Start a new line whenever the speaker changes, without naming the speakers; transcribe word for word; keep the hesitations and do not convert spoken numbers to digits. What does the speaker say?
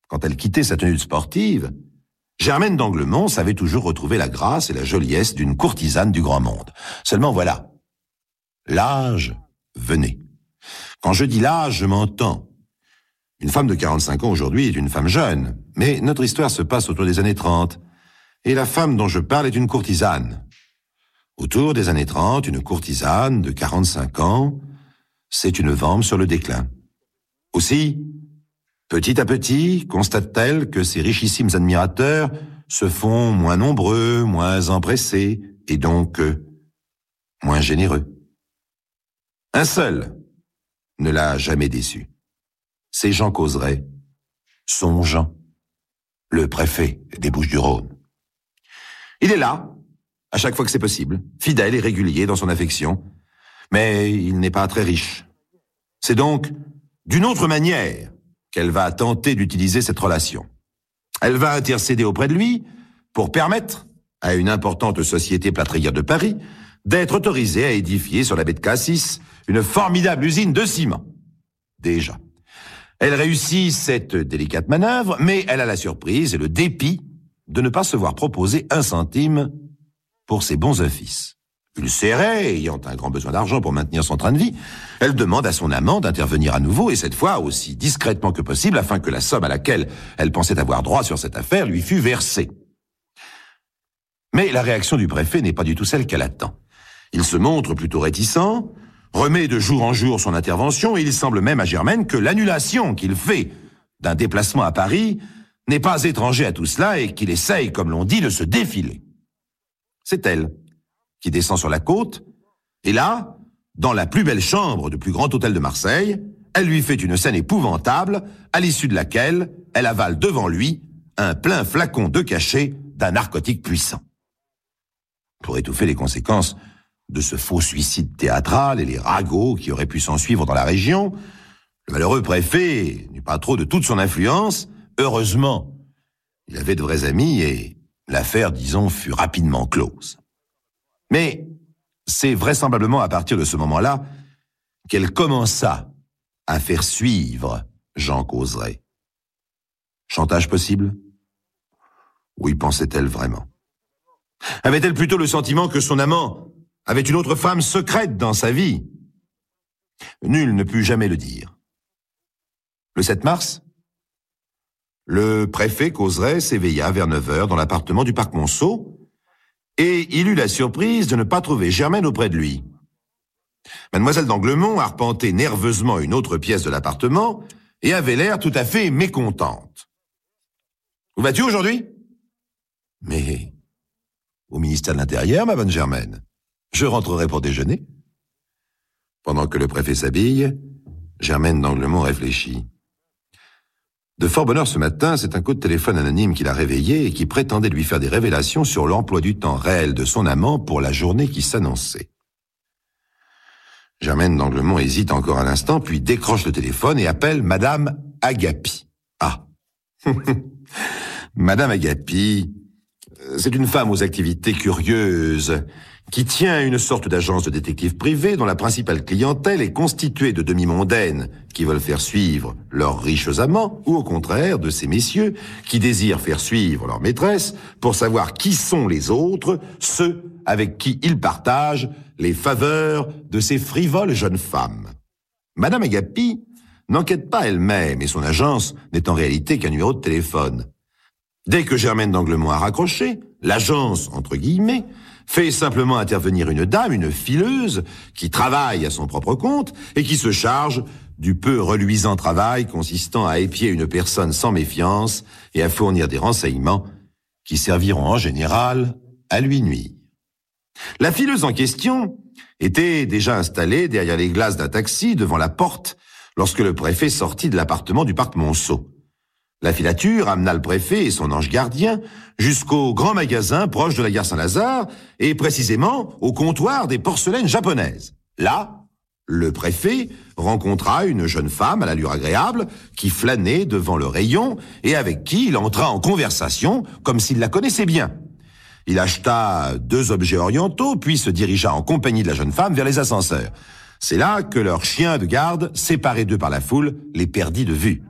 quand elle quittait sa tenue de sportive, Germaine d'Anglemont savait toujours retrouver la grâce et la joliesse d'une courtisane du grand monde. Seulement voilà, l'âge venait. Quand je dis l'âge, je m'entends. Une femme de quarante-cinq ans aujourd'hui est une femme jeune, mais notre histoire se passe autour des années trente, et la femme dont je parle est une courtisane. Autour des années trente, une courtisane de quarante-cinq ans, c'est une vampe sur le déclin. Aussi, petit à petit, constate-t-elle que ses richissimes admirateurs se font moins nombreux, moins empressés, et donc euh, moins généreux. Un seul ne l'a jamais déçu. C'est Jean Causeray, son Jean, le préfet des Bouches-du-Rhône. Il est là, à chaque fois que c'est possible, fidèle et régulier dans son affection, mais il n'est pas très riche. C'est donc d'une autre manière qu'elle va tenter d'utiliser cette relation. Elle va intercéder auprès de lui pour permettre à une importante société plâtrière de Paris d'être autorisée à édifier sur la baie de Cassis une formidable usine de ciment. Déjà. Elle réussit cette délicate manœuvre, mais elle a la surprise et le dépit de ne pas se voir proposer un centime pour ses bons offices. Ulcérée, ayant un grand besoin d'argent pour maintenir son train de vie, elle demande à son amant d'intervenir à nouveau, et cette fois aussi discrètement que possible, afin que la somme à laquelle elle pensait avoir droit sur cette affaire lui fût versée. Mais la réaction du préfet n'est pas du tout celle qu'elle attend. Il se montre plutôt réticent, remet de jour en jour son intervention, et il semble même à Germaine que l'annulation qu'il fait d'un déplacement à Paris n'est pas étranger à tout cela et qu'il essaye, comme l'on dit, de se défiler. C'est elle qui descend sur la côte, et là, dans la plus belle chambre du plus grand hôtel de Marseille, elle lui fait une scène épouvantable, à l'issue de laquelle elle avale devant lui un plein flacon de cachet d'un narcotique puissant. Pour étouffer les conséquences de ce faux suicide théâtral et les ragots qui auraient pu s'en suivre dans la région, le malheureux préfet n'eut pas trop de toute son influence. Heureusement, il avait de vrais amis et l'affaire, disons, fut rapidement close. Mais c'est vraisemblablement à partir de ce moment-là qu'elle commença à faire suivre Jean Causeray. Chantage possible? Oui, pensait-elle vraiment. Avait-elle plutôt le sentiment que son amant avait une autre femme secrète dans sa vie? Nul ne put jamais le dire. Le sept mars, le préfet Causeray s'éveilla vers neuf heures dans l'appartement du Parc Monceau et il eut la surprise de ne pas trouver Germaine auprès de lui. Mademoiselle d'Anglemont arpentait nerveusement une autre pièce de l'appartement et avait l'air tout à fait mécontente. « Où vas-tu aujourd'hui ?»« Mais au ministère de l'Intérieur, ma bonne Germaine. Je rentrerai pour déjeuner. » Pendant que le préfet s'habille, Germaine d'Anglemont réfléchit. De fort bonne heure ce matin, c'est un coup de téléphone anonyme qui l'a réveillée et qui prétendait lui faire des révélations sur l'emploi du temps réel de son amant pour la journée qui s'annonçait. Germaine d'Anglemont hésite encore un instant, puis décroche le téléphone et appelle Madame Agapi. Ah, Madame Agapi, c'est une femme aux activités curieuses qui tient une sorte d'agence de détective privé dont la principale clientèle est constituée de demi-mondaines qui veulent faire suivre leurs riches amants, ou au contraire de ces messieurs qui désirent faire suivre leur maîtresse pour savoir qui sont les autres, ceux avec qui ils partagent les faveurs de ces frivoles jeunes femmes. Madame Agapi n'enquête pas elle-même et son agence n'est en réalité qu'un numéro de téléphone. Dès que Germaine d'Anglemont a raccroché, l'agence, entre guillemets, fait simplement intervenir une dame, une fileuse, qui travaille à son propre compte et qui se charge du peu reluisant travail consistant à épier une personne sans méfiance et à fournir des renseignements qui serviront en général à lui nuire. La fileuse en question était déjà installée derrière les glaces d'un taxi devant la porte lorsque le préfet sortit de l'appartement du Parc Monceau. La filature amena le préfet et son ange gardien jusqu'au grand magasin proche de la gare Saint-Lazare et précisément au comptoir des porcelaines japonaises. Là, le préfet rencontra une jeune femme à l'allure agréable qui flânait devant le rayon et avec qui il entra en conversation comme s'il la connaissait bien. Il acheta deux objets orientaux puis se dirigea en compagnie de la jeune femme vers les ascenseurs. C'est là que leur chien de garde, séparé d'eux par la foule, les perdit de vue.